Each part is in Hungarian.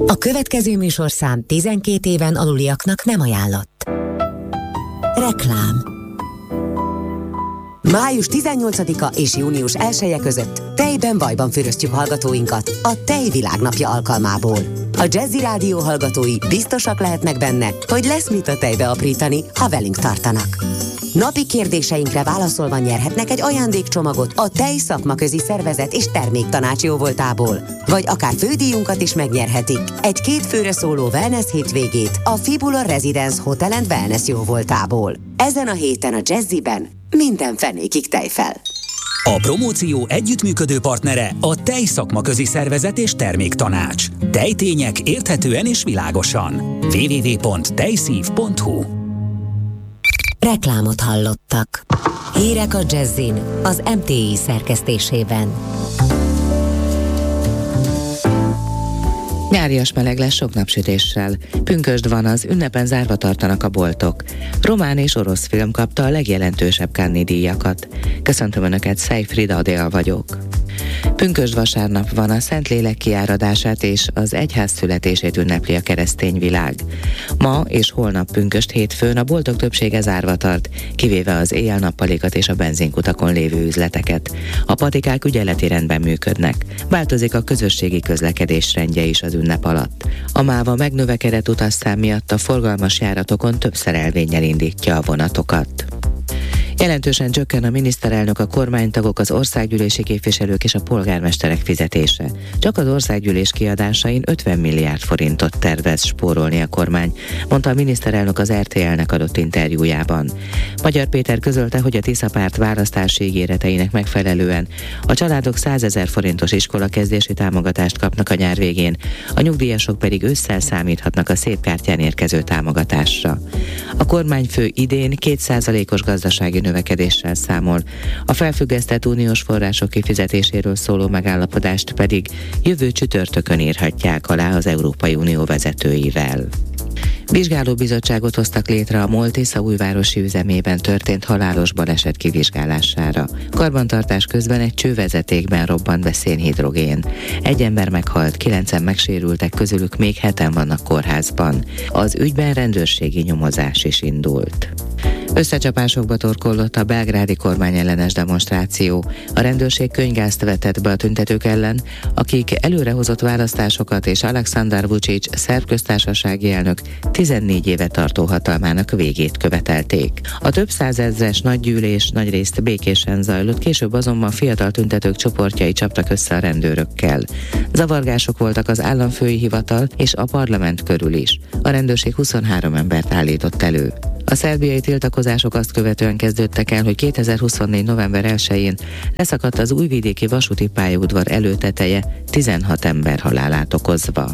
A következő műsorszám 12 éven aluliaknak nem ajánlott. Reklám. Május 18-a és június 1-e között tejben bajban fürösztjük hallgatóinkat a Tej világnapja alkalmából. A Jazzy Rádió hallgatói biztosak lehetnek benne, hogy lesz mit a tejbe aprítani, ha velünk tartanak. Napi kérdéseinkre válaszolva nyerhetnek egy ajándékcsomagot a Tej szakmaközi szervezet és terméktanács jóvoltából. Vagy akár fődíjunkat is megnyerhetik, egy 2 főre szóló wellness hétvégét a Fibula Residence Hotel & Wellness jóvoltából. Ezen a héten a Jazzyben minden fenékig tejfel. A promóció együttműködő partnere a Tej szakmaközi szervezet és terméktanács. Tejtények érthetően és világosan. www.tejszív.hu. Reklámot hallottak. Hírek a Jazzin az MTI szerkesztésében. Nyárias meleg lesz sok napsütéssel. Pünkösd van, az ünnepen zárva tartanak a boltok. Román és orosz film kapta a legjelentősebb Cannes díjakat. Köszöntöm Önöket, Szejfrida Adél vagyok. Pünkösd vasárnap van, a Szentlélek kiáradását és az egyház születését ünnepli a keresztény világ. Ma és holnap pünkösd hétfőn a boltok többsége zárva tart, kivéve az éjjel-nappalikat és a benzinkutakon lévő üzleteket. A patikák ügyeleti rendben működnek. Változik a közösségi közlekedés rendje is az ünnep alatt. A máva megnövekedett utasszám miatt a forgalmas járatokon több szerelvénnyel indítja a vonatokat. Jelentősen csökken a miniszterelnök, a kormánytagok, az országgyűlési képviselők és a polgármesterek fizetése. Csak az országgyűlés kiadásain 50 milliárd forintot tervez spórolni a kormány, mondta a miniszterelnök az RTL-nek adott interjújában. Magyar Péter közölte, hogy a Tisza párt választási ígéreteinek megfelelően a családok 100 000 forintos iskolakezdési támogatást kapnak a nyár végén, a nyugdíjasok pedig ősszel számíthatnak a szép kártyán érkező támogatásra. A kormányfő idén 2%-os gazdasági növekedéssel számol. A felfüggesztett uniós források kifizetéséről szóló megállapodást pedig jövő csütörtökön írhatják alá az Európai Unió vezetőivel. Vizsgálóbizottságot hoztak létre a MOL-Tisza újvárosi üzemében történt halálos baleset kivizsgálására. Karbantartás közben egy csővezetékben robbant be szénhidrogén. Egy ember meghalt, 9-en megsérültek, közülük még 7-en vannak kórházban. Az ügyben rendőrségi nyomozás is indult. Összecsapásokba torkollott a belgrádi kormányellenes demonstráció. A rendőrség könyvgázt vetett be a tüntetők ellen, akik előrehozott választásokat és Aleksandar Vučić szerb köztársasági elnök 14 éve tartó hatalmának végét követelték. A több százezres nagygyűlés nagyrészt békésen zajlott, később azonban fiatal tüntetők csoportjai csaptak össze a rendőrökkel. Zavargások voltak az államfői hivatal és a parlament körül is. A rendőrség 23 embert állított elő. A szerbiai tiltakozások azt követően kezdődtek el, hogy 2024. november 1-én leszakadt az újvidéki vasúti pályaudvar előteteje, 16 ember halálát okozva.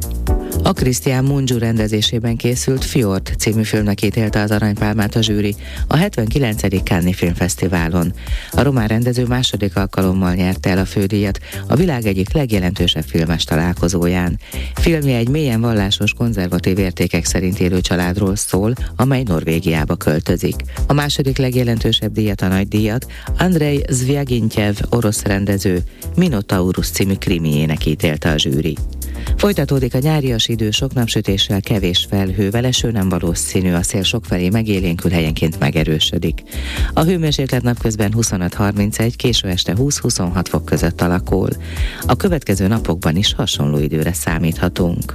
A Cristian Mungiu rendezésében készült Fjord című filmnek ítélte az Aranypálmát a zsűri a 79. Cannes-i Filmfesztiválon. A román rendező második alkalommal nyerte el a fődíjat a világ egyik legjelentősebb filmes találkozóján. Filmje egy mélyen vallásos, konzervatív értékek szerint élő családról szól, amely Norvégiába költözik. A második legjelentősebb díjat, a nagy díjat Andrej Zvjagintyev orosz rendező Minotaurus című krimiének ítélte a zsűri. Folytatódik a nyárias idő, sok napsütéssel, kevés felhővel, eső nem valószínű, a szél sokfelé megélénkül, helyenként megerősödik. A hőmérséklet napközben 25-31, késő este 20-26 fok között alakul. A következő napokban is hasonló időre számíthatunk.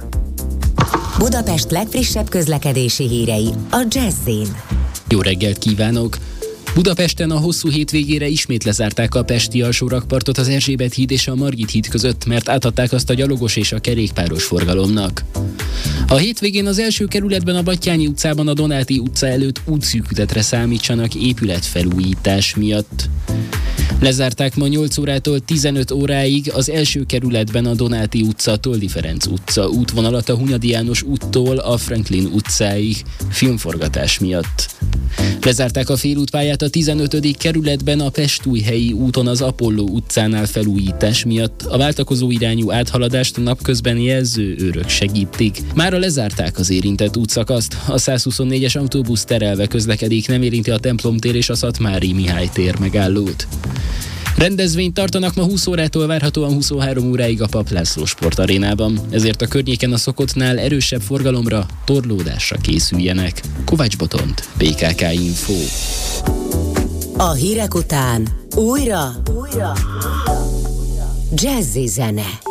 Budapest legfrissebb közlekedési hírei a Jazzin. Jó reggelt kívánok! Budapesten a hosszú hétvégére ismét lezárták a pesti alsórakpartot az Erzsébet híd és a Margit híd között, mert átadták azt a gyalogos és a kerékpáros forgalomnak. A hétvégén az első kerületben a Batthyány utcában a Donáti utca előtt útszűkületre számítsanak épületfelújítás miatt. Lezárták ma 8 órától 15 óráig az első kerületben a Donáti utca, Toldi Ferenc utca útvonalat a Hunyadi János úttól a Franklin utcáig filmforgatás miatt. Lezárták a félútpályát a 15. kerületben a Pestújhelyi úton az Apolló utcánál felújítás miatt. A váltakozó irányú áthaladást napközben jelzőőrök segítik. Mára lezárták az érintett útszakaszt. A 124-es autóbusz terelve közlekedik, nem érinti a Templom tér és a Szatmári Mihály tér megállót. Rendezvényt tartanak ma 20 órától várhatóan 23 óráig a Papp László Sportarénában, ezért a környéken a szokottnál erősebb forgalomra, torlódásra készüljenek. Kovács Botont, PKK Info. A hírek után újra Jazzy zene.